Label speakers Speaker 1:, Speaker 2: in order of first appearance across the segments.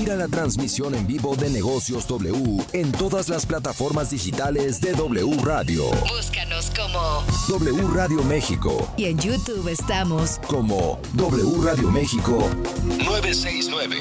Speaker 1: Mira la transmisión en vivo de Negocios W en todas las plataformas digitales de W Radio.
Speaker 2: Búscanos como
Speaker 1: W Radio México.
Speaker 2: Y en YouTube estamos
Speaker 1: como W Radio México 969.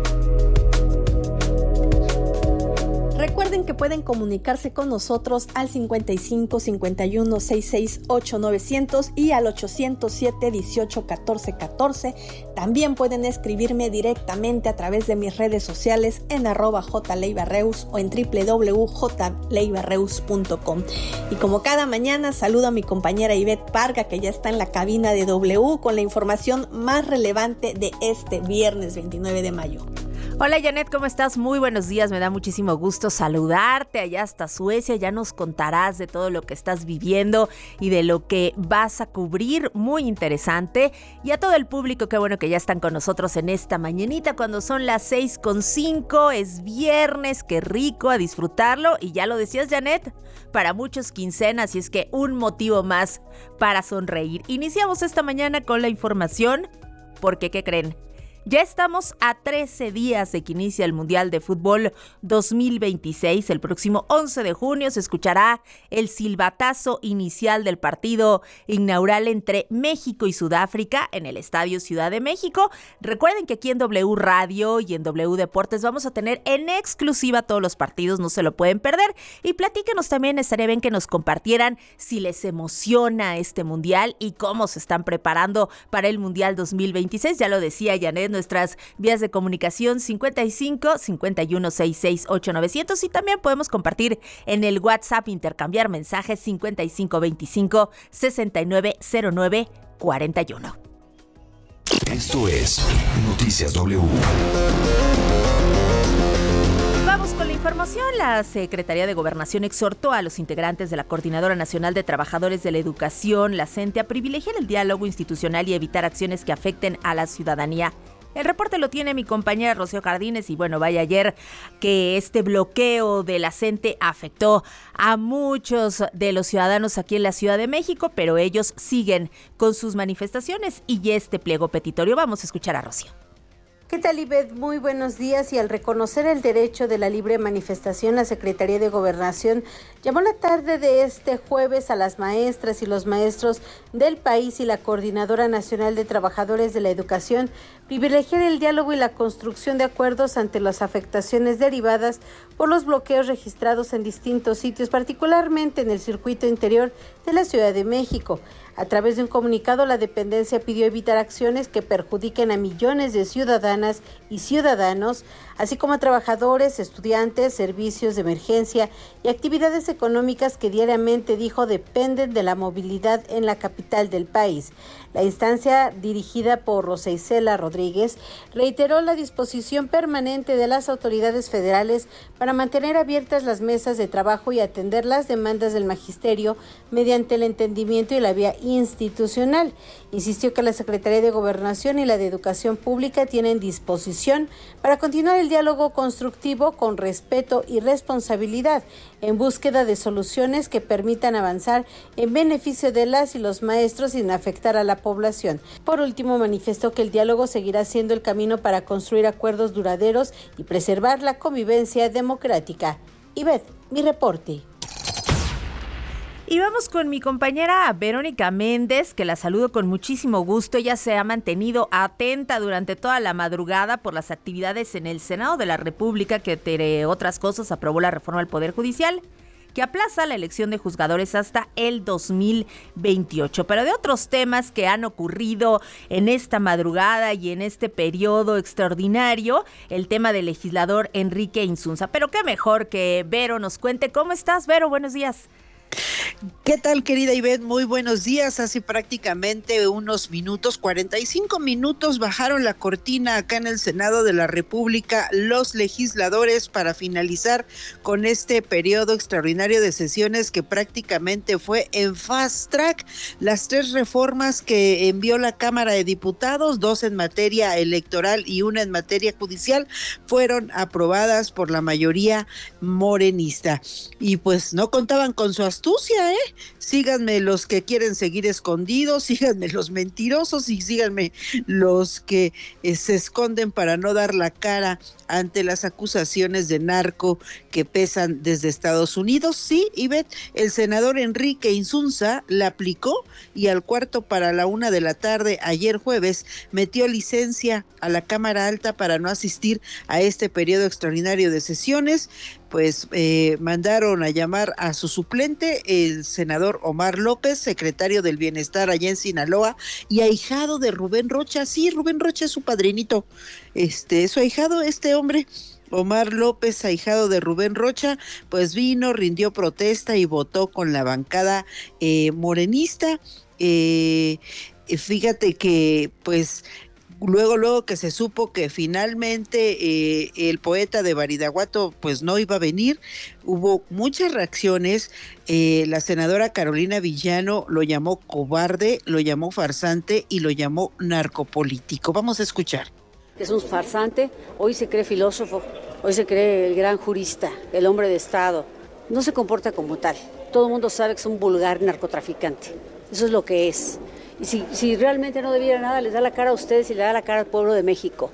Speaker 3: Recuerden que pueden comunicarse con nosotros al 55 51 66 8900 y al 807 18 14 14. También pueden escribirme directamente a través de mis redes sociales en @jleibarreus o en www.jleibarreus.com. Y como cada mañana, saludo a mi compañera Ivette Parga, que ya está en la cabina de W con la información más relevante de este viernes 29 de mayo.
Speaker 4: Hola Janet, ¿cómo estás? Muy buenos días, me da muchísimo gusto saludarte allá hasta Suecia, ya nos contarás de todo lo que estás viviendo y de lo que vas a cubrir, muy interesante. Y a todo el público, qué bueno que ya están con nosotros en esta mañanita cuando son las 6:05, es viernes, qué rico, a disfrutarlo. Y ya lo decías Janet, para muchos quincenas, y es que un motivo más para sonreír. Iniciamos esta mañana con la información, porque ¿qué creen? Ya estamos a 13 días de que inicia el Mundial de Fútbol 2026. El próximo 11 de junio se escuchará el silbatazo inicial del partido inaugural entre México y Sudáfrica en el Estadio Ciudad de México. Recuerden que aquí en W Radio y en W Deportes vamos a tener en exclusiva todos los partidos, no se lo pueden perder. Y platíquenos también, estaría bien que nos compartieran si les emociona este Mundial y cómo se están preparando para el Mundial 2026. Ya lo decía Janet, nuestras vías de comunicación 55 51 66 8900 y también podemos compartir en el WhatsApp, intercambiar mensajes 55 25 69 09 41.
Speaker 1: Esto es Noticias W.
Speaker 4: Vamos con la información. La Secretaría de Gobernación exhortó a los integrantes de la Coordinadora Nacional de Trabajadores de la Educación, la CENTE, a privilegiar el diálogo institucional y evitar acciones que afecten a la ciudadanía. El reporte lo tiene mi compañera Rocío Jardines y bueno, vaya ayer que este bloqueo de la CENTE afectó a muchos de los ciudadanos aquí en la Ciudad de México, pero ellos siguen con sus manifestaciones y este pliego petitorio. Vamos a escuchar a Rocío.
Speaker 3: ¿Qué tal, Ivette? Muy buenos días. Y al reconocer el derecho de la libre manifestación, la Secretaría de Gobernación llamó la tarde de este jueves a las maestras y los maestros del país y la Coordinadora Nacional de Trabajadores de la Educación privilegiar el diálogo y la construcción de acuerdos ante las afectaciones derivadas por los bloqueos registrados en distintos sitios, particularmente en el circuito interior de la Ciudad de México. A través de un comunicado, la dependencia pidió evitar acciones que perjudiquen a millones de ciudadanas y ciudadanos, así como a trabajadores, estudiantes, servicios de emergencia y actividades económicas que diariamente, dijo, dependen de la movilidad en la capital del país. La instancia, dirigida por Rosa Isela Rodríguez, reiteró la disposición permanente de las autoridades federales para mantener abiertas las mesas de trabajo y atender las demandas del magisterio mediante el entendimiento y la vía institucional. Insistió que la Secretaría de Gobernación y la de Educación Pública tienen disposición para continuar el diálogo constructivo con respeto y responsabilidad en búsqueda de soluciones que permitan avanzar en beneficio de las y los maestros sin afectar a la población. Por último, manifestó que el diálogo seguirá siendo el camino para construir acuerdos duraderos y preservar la convivencia democrática. Ivette, mi reporte.
Speaker 4: Y vamos con mi compañera Verónica Méndez, que la saludo con muchísimo gusto. Ella se ha mantenido atenta durante toda la madrugada por las actividades en el Senado de la República, que entre otras cosas aprobó la reforma al Poder Judicial, que aplaza la elección de juzgadores hasta el 2028. Pero de otros temas que han ocurrido en esta madrugada y en este periodo extraordinario, el tema del legislador Enrique Insunza. Pero qué mejor que Vero nos cuente. ¿Cómo estás, Vero? Buenos días.
Speaker 5: ¿Qué tal, querida Ivette? Muy buenos días. Hace prácticamente unos minutos, 45 minutos, bajaron la cortina acá en el Senado de la República los legisladores para finalizar con este periodo extraordinario de sesiones que prácticamente fue en fast track. Las 3 reformas que envió la Cámara de Diputados, 2 en materia electoral y 1 en materia judicial, fueron aprobadas por la mayoría morenista. Y pues no contaban con su astucia, Síganme los que quieren seguir escondidos, síganme los mentirosos y síganme los que se esconden para no dar la cara ante las acusaciones de narco que pesan desde Estados Unidos. Sí, Ivette, el senador Enrique Insunza la aplicó y al 1:45 de la tarde, ayer jueves, metió licencia a la Cámara Alta para no asistir a este periodo extraordinario de sesiones. Pues mandaron a llamar a su suplente, el senador Omar López, secretario del Bienestar allá en Sinaloa y ahijado de Rubén Rocha. Sí, Rubén Rocha es su padrinito, su ahijado, este hombre, Omar López, ahijado de Rubén Rocha, pues vino, rindió protesta y votó con la bancada morenista. Fíjate que pues luego que se supo que finalmente el poeta de Badiraguato pues no iba a venir, hubo muchas reacciones. La senadora Carolina Villano lo llamó cobarde, lo llamó farsante y lo llamó narcopolítico. Vamos a escuchar.
Speaker 6: Es un farsante, hoy se cree filósofo, hoy se cree el gran jurista, el hombre de Estado. No se comporta como tal. Todo el mundo sabe que es un vulgar narcotraficante. Eso es lo que es. Y si realmente no debiera nada, les da la cara a ustedes y le da la cara al pueblo de México.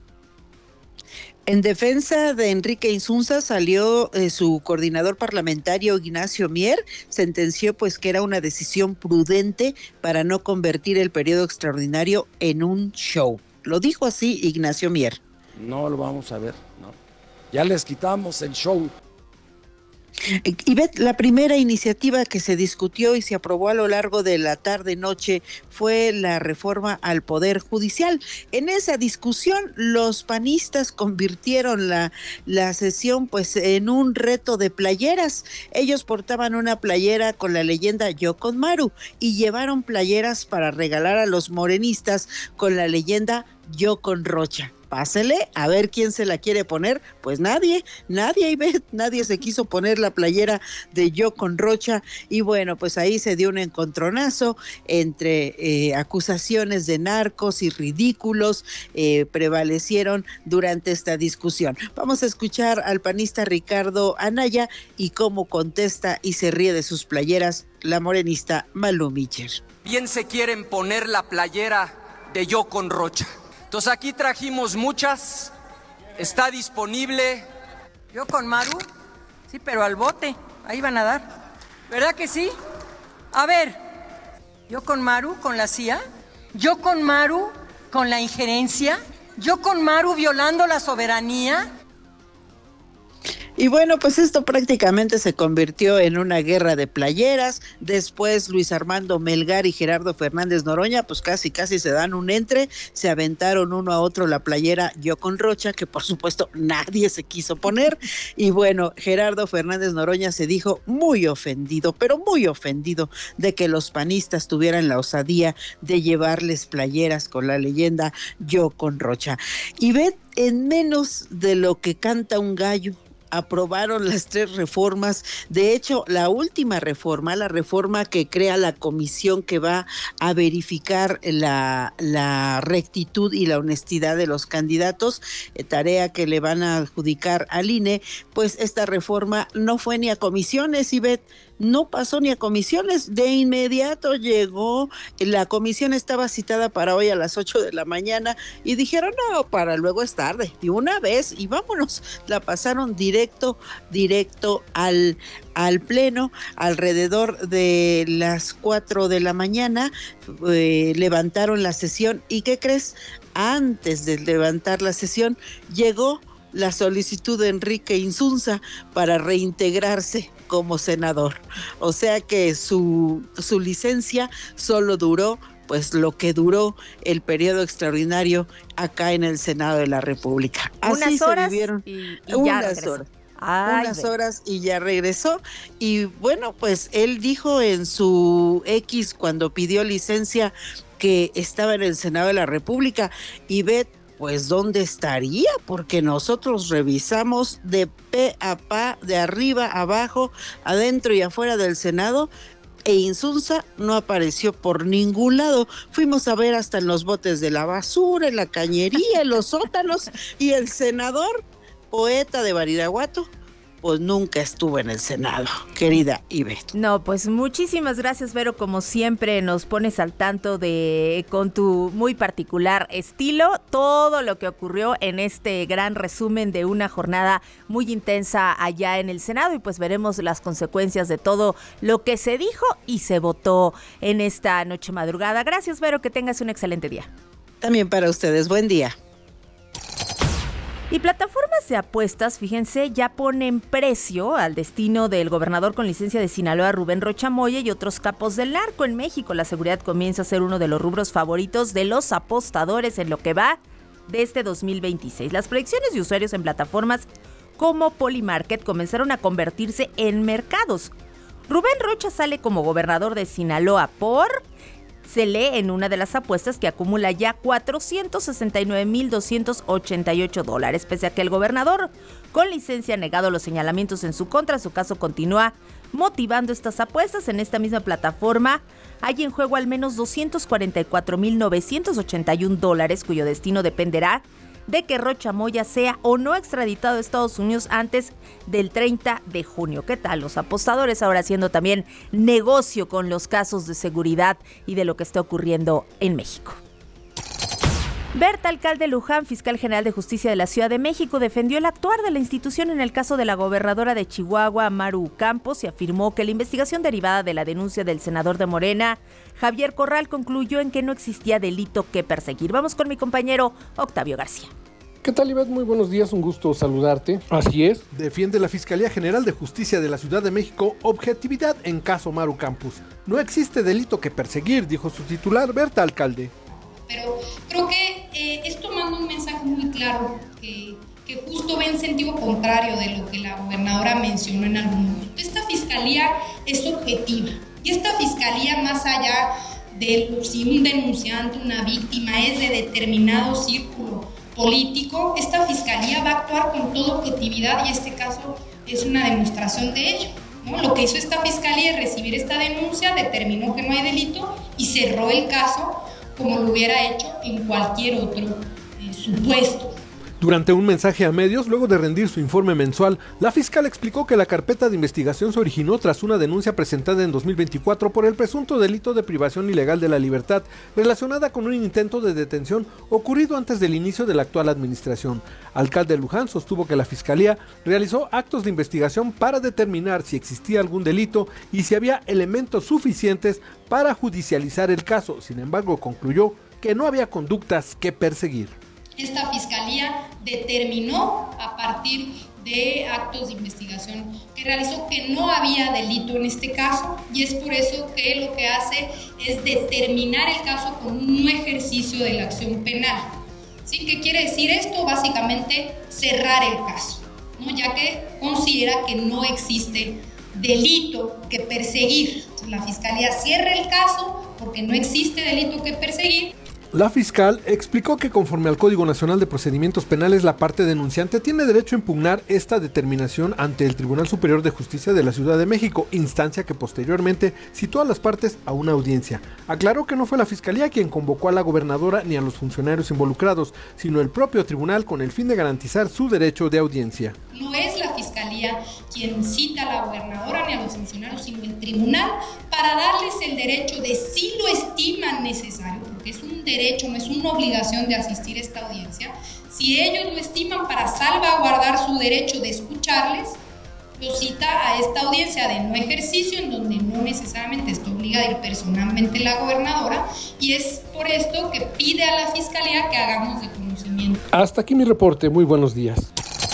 Speaker 5: En defensa de Enrique Insunza salió su coordinador parlamentario Ignacio Mier, sentenció pues que era una decisión prudente para no convertir el periodo extraordinario en un show. Lo dijo así Ignacio Mier.
Speaker 7: No lo vamos a ver, ¿no? Ya les quitamos el show.
Speaker 5: Ivette, la primera iniciativa que se discutió y se aprobó a lo largo de la tarde-noche fue la reforma al Poder Judicial. En esa discusión, los panistas convirtieron la sesión pues en un reto de playeras. Ellos portaban una playera con la leyenda Yo con Maru y llevaron playeras para regalar a los morenistas con la leyenda Yo con Rocha. Pásele, a ver quién se la quiere poner. Pues nadie, Ivette, nadie se quiso poner la playera de Yo con Rocha. Y bueno, pues ahí se dio un encontronazo entre acusaciones de narcos y ridículos, prevalecieron durante esta discusión. Vamos a escuchar al panista Ricardo Anaya y cómo contesta y se ríe de sus playeras la morenista Malú Micher.
Speaker 8: Bien se quieren poner la playera de Yo con Rocha. Entonces aquí trajimos muchas, está disponible.
Speaker 9: Yo con Maru, sí, pero al bote, ahí van a dar. ¿Verdad que sí? A ver, yo con Maru, con la CIA, yo con Maru, con la injerencia, yo con Maru violando la soberanía.
Speaker 5: Y bueno, pues esto prácticamente se convirtió en una guerra de playeras. Después Luis Armando Melgar y Gerardo Fernández Noroña, pues casi se dan un entre, se aventaron uno a otro la playera Yo con Rocha, que por supuesto nadie se quiso poner. Y bueno, Gerardo Fernández Noroña se dijo muy ofendido, pero muy ofendido de que los panistas tuvieran la osadía de llevarles playeras con la leyenda Yo con Rocha. Y ven, en menos de lo que canta un gallo, aprobaron las 3 reformas. De hecho, la última reforma, la reforma que crea la comisión que va a verificar la rectitud y la honestidad de los candidatos, tarea que le van a adjudicar al INE, pues esta reforma no fue ni a comisiones, Ivette, no pasó ni a comisiones. De inmediato llegó, la comisión estaba citada para hoy a las 8 de la mañana y dijeron, no, para luego es tarde, de una vez, y vámonos. La pasaron directo al pleno. Alrededor de las 4 de la mañana levantaron la sesión. ¿Y qué crees? Antes de levantar la sesión llegó la solicitud de Enrique Insunza para reintegrarse como senador. O sea que su licencia solo duró pues lo que duró el periodo extraordinario acá en el Senado de la República. Así
Speaker 4: unas horas
Speaker 5: se vivieron
Speaker 4: y
Speaker 5: unas horas. Unas horas y ya regresó. Y bueno, pues él dijo en su X cuando pidió licencia que estaba en el Senado de la República. Y ve, pues, ¿dónde estaría? Porque nosotros revisamos de pe a pa, de arriba a abajo, adentro y afuera del Senado, e Insunza no apareció por ningún lado. Fuimos a ver hasta en los botes de la basura, en la cañería, en los sótanos, y el senador, poeta de Badiraguato, pues nunca estuvo en el Senado, querida Ivette.
Speaker 4: No, pues muchísimas gracias, Vero, como siempre nos pones al tanto con tu muy particular estilo, todo lo que ocurrió en este gran resumen de una jornada muy intensa allá en el Senado, y pues veremos las consecuencias de todo lo que se dijo y se votó en esta noche madrugada. Gracias, Vero, que tengas un excelente día.
Speaker 5: También para ustedes, buen día.
Speaker 4: Y plataformas de apuestas, fíjense, ya ponen precio al destino del gobernador con licencia de Sinaloa, Rubén Rocha Moya, y otros capos del narco en México. La seguridad comienza a ser uno de los rubros favoritos de los apostadores en lo que va de este 2026. Las predicciones de usuarios en plataformas como Polymarket comenzaron a convertirse en mercados. Rubén Rocha sale como gobernador de Sinaloa se lee en una de las apuestas que acumula ya $469,288, pese a que el gobernador con licencia ha negado los señalamientos en su contra. Su caso continúa motivando estas apuestas. En esta misma plataforma hay en juego al menos $244,981, cuyo destino dependerá de que Rocha Moya sea o no extraditado a Estados Unidos antes del 30 de junio. ¿Qué tal? Los apostadores ahora haciendo también negocio con los casos de seguridad y de lo que está ocurriendo en México. Berta Alcalde Luján, fiscal general de Justicia de la Ciudad de México, defendió el actuar de la institución en el caso de la gobernadora de Chihuahua, Maru Campos, y afirmó que la investigación derivada de la denuncia del senador de Morena, Javier Corral, concluyó en que no existía delito que perseguir. Vamos con mi compañero Octavio García.
Speaker 10: ¿Qué tal, Ivette? Muy buenos días, un gusto saludarte. Así es, defiende la Fiscalía General de Justicia de la Ciudad de México objetividad en caso Maru Campos. No existe delito que perseguir, dijo su titular, Berta Alcalde.
Speaker 11: Pero creo que esto manda un mensaje muy claro, que justo va en sentido contrario de lo que la gobernadora mencionó en algún momento. Esta fiscalía es objetiva, y esta fiscalía, más allá de si un denunciante, una víctima es de determinado círculo político, esta fiscalía va a actuar con toda objetividad, y este caso es una demostración de ello, ¿no? Lo que hizo esta fiscalía es recibir esta denuncia, determinó que no hay delito y cerró el caso como lo hubiera hecho en cualquier otro supuesto.
Speaker 10: Durante un mensaje a medios, luego de rendir su informe mensual, la fiscal explicó que la carpeta de investigación se originó tras una denuncia presentada en 2024 por el presunto delito de privación ilegal de la libertad relacionada con un intento de detención ocurrido antes del inicio de la actual administración. Alcalde Luján sostuvo que la fiscalía realizó actos de investigación para determinar si existía algún delito y si había elementos suficientes para judicializar el caso. Sin embargo, concluyó que no había conductas que perseguir.
Speaker 11: Esta fiscalía determinó a partir de actos de investigación que realizó que no había delito en este caso, y es por eso que lo que hace es determinar el caso con un ejercicio de la acción penal. ¿Sí? ¿Qué quiere decir esto? Básicamente cerrar el caso, ¿no? Ya que considera que no existe delito que perseguir. Entonces, la fiscalía cierra el caso porque no existe delito que perseguir.
Speaker 10: La fiscal explicó que conforme al Código Nacional de Procedimientos Penales, la parte denunciante tiene derecho a impugnar esta determinación ante el Tribunal Superior de Justicia de la Ciudad de México, instancia que posteriormente citó a las partes a una audiencia. Aclaró que no fue la fiscalía quien convocó a la gobernadora ni a los funcionarios involucrados, sino el propio tribunal con el fin de garantizar su derecho de audiencia.
Speaker 11: No es la fiscalía quien cita a la gobernadora ni a los funcionarios, sino el tribunal, para darles el derecho de, si lo estiman necesario, porque es un derecho, no es una obligación de asistir a esta audiencia, si ellos lo estiman para salvaguardar su derecho de escucharles, lo cita a esta audiencia de no ejercicio, en donde no necesariamente está obligada a ir personalmente la gobernadora, y es por esto que pide a la fiscalía que hagamos de conocimiento.
Speaker 10: Hasta aquí mi reporte, muy buenos días.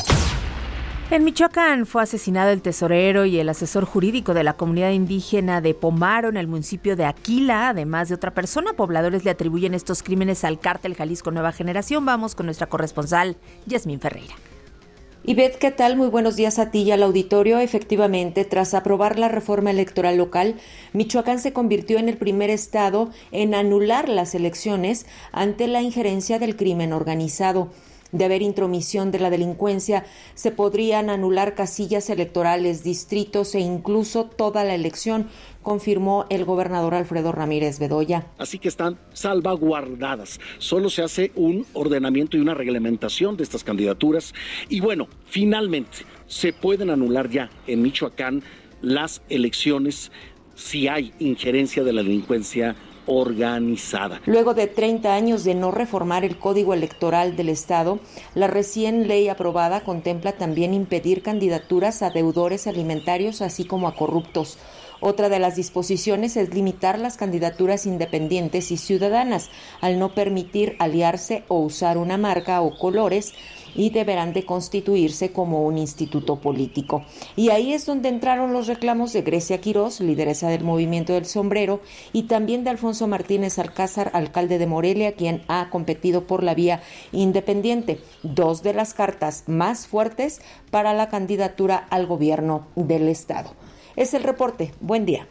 Speaker 4: En Michoacán fue asesinado el tesorero y el asesor jurídico de la comunidad indígena de Pomaro en el municipio de Aquila, además de otra persona. Pobladores le atribuyen estos crímenes al cártel Jalisco Nueva Generación. Vamos con nuestra corresponsal, Yasmín Ferreira.
Speaker 12: Ivette, ¿qué tal? Muy buenos días a ti y al auditorio. Efectivamente, tras aprobar la reforma electoral local, Michoacán se convirtió en el primer estado en anular las elecciones ante la injerencia del crimen organizado. De haber intromisión de la delincuencia, se podrían anular casillas electorales, distritos e incluso toda la elección, confirmó el gobernador Alfredo Ramírez Bedoya.
Speaker 13: Así que están salvaguardadas. Solo se hace un ordenamiento y una reglamentación de estas candidaturas. Y bueno, finalmente se pueden anular ya en Michoacán las elecciones si hay injerencia de la delincuencia organizada.
Speaker 12: Luego de 30 años de no reformar el Código Electoral del Estado, la recién ley aprobada contempla también impedir candidaturas a deudores alimentarios, así como a corruptos. Otra de las disposiciones es limitar las candidaturas independientes y ciudadanas, al no permitir aliarse o usar una marca o colores, y deberán de constituirse como un instituto político. Y ahí es donde entraron los reclamos de Grecia Quirós, lideresa del Movimiento del Sombrero, y también de Alfonso Martínez Alcázar, alcalde de Morelia, quien ha competido por la vía independiente. Dos de las cartas más fuertes para la candidatura al gobierno del estado. Es el reporte. Buen día.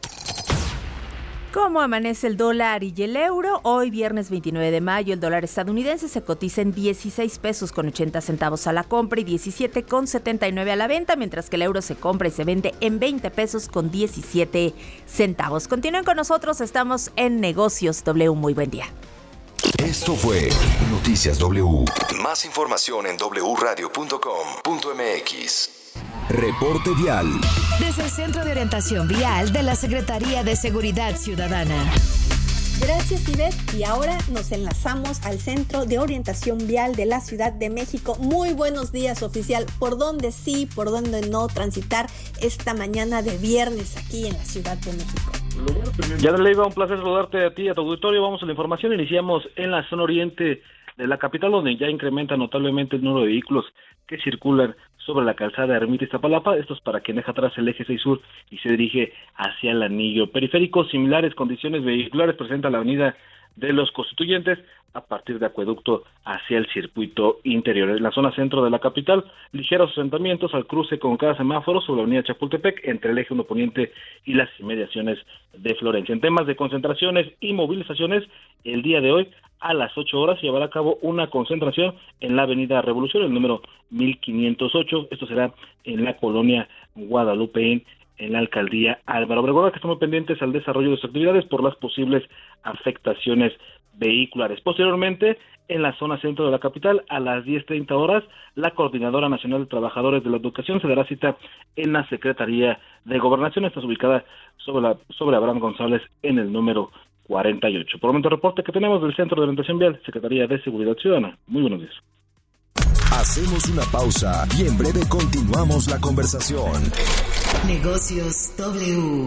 Speaker 4: ¿Cómo amanece el dólar y el euro? Hoy, viernes 29 de mayo, el dólar estadounidense se cotiza en 16 pesos con 80 centavos a la compra y 17 con 79 a la venta, mientras que el euro se compra y se vende en 20 pesos con 17 centavos. Continúen con nosotros, estamos en Negocios W. Muy buen día.
Speaker 1: Esto fue Noticias W. Más información en wradio.com.mx. Reporte vial.
Speaker 2: Desde el Centro de Orientación Vial de la Secretaría de Seguridad Ciudadana.
Speaker 14: Gracias, Ivette. Y ahora nos enlazamos al Centro de Orientación Vial de la Ciudad de México. Muy buenos días, oficial. ¿Por dónde sí, por dónde no transitar esta mañana de viernes aquí en la Ciudad de México?
Speaker 15: Ya le iba, un placer saludarte a ti y a tu auditorio. Vamos a la información. Iniciamos en la zona oriente de la capital, donde ya incrementa notablemente el número de vehículos que circulan sobre la calzada Ermita Iztapalapa. Esto es para quien deja atrás el eje 6 sur y se dirige hacia el anillo periférico. Similares condiciones vehiculares presenta la avenida de los Constituyentes a partir de Acueducto hacia el circuito interior. En la zona centro de la capital, ligeros asentamientos al cruce con cada semáforo sobre la avenida Chapultepec entre el eje 1 poniente y las inmediaciones de Florencia. En temas de concentraciones y movilizaciones, el día de hoy a las 8 horas se llevará a cabo una concentración en la avenida Revolución, el número 1508. Esto será en la colonia Guadalupe, en la alcaldía Álvaro Obregón, que estamos pendientes al desarrollo de sus actividades por las posibles afectaciones vehiculares. Posteriormente, en la zona centro de la capital, a las 10:30 horas, la Coordinadora Nacional de Trabajadores de la Educación se dará cita en la Secretaría de Gobernación. Está ubicada sobre Abraham González en el número 48. Por el momento, reporte que tenemos del Centro de Orientación Vial, Secretaría de Seguridad Ciudadana. Muy buenos días.
Speaker 1: Hacemos una pausa y en breve continuamos la conversación.
Speaker 2: Negocios W.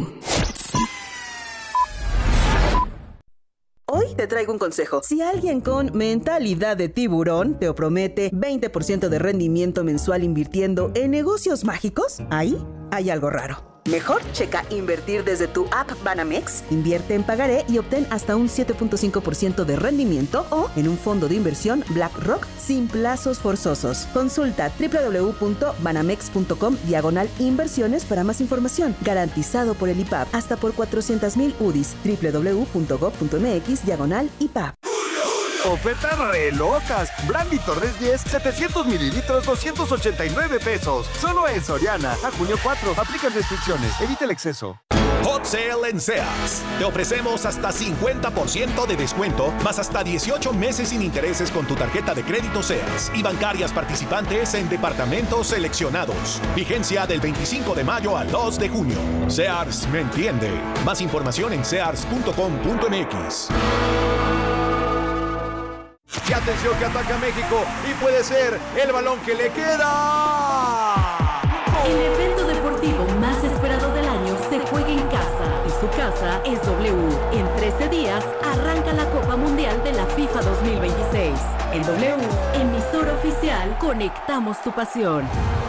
Speaker 16: Hoy te traigo un consejo. Si alguien con mentalidad de tiburón te promete 20% de rendimiento mensual invirtiendo en negocios mágicos, ahí hay algo raro. Mejor checa invertir desde tu app Banamex, invierte en pagaré y obtén hasta un 7.5% de rendimiento o en un fondo de inversión BlackRock sin plazos forzosos. Consulta www.banamex.com/inversiones para más información. Garantizado por el IPAP hasta por 400,000 UDIs. www.gov.mx/IPAP.
Speaker 17: Ofertas re locas. Brandy Torres 10, 700 mililitros, 289 pesos. Solo en Soriana. A junio 4. Aplican restricciones. Evita el exceso.
Speaker 18: Hot Sale en Sears. Te ofrecemos hasta 50% de descuento, más hasta 18 meses sin intereses con tu tarjeta de crédito Sears y bancarias participantes en departamentos seleccionados. Vigencia del 25 de mayo al 2 de junio. Sears me entiende. Más información en sears.com.mx.
Speaker 17: Y atención que ataca México y puede ser el balón que le queda.
Speaker 19: El evento deportivo más esperado del año se juega en casa y su casa es W. En 13 días arranca la Copa Mundial de la FIFA 2026. En W, emisora oficial, conectamos tu pasión.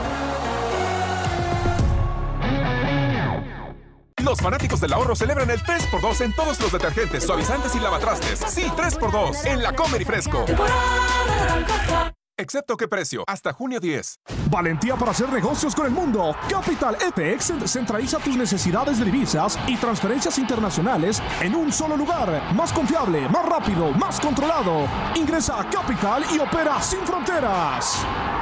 Speaker 20: Los fanáticos del ahorro celebran el 3x2 en todos los detergentes, suavizantes y lavatrastes. Sí, 3x2 en La Comer y Fresco. excepto qué precio, hasta junio 10.
Speaker 21: Valentía para hacer negocios con el mundo. Capital FX centraliza tus necesidades de divisas y transferencias internacionales en un solo lugar. Más confiable, más rápido, más controlado. Ingresa a Capital y opera sin fronteras.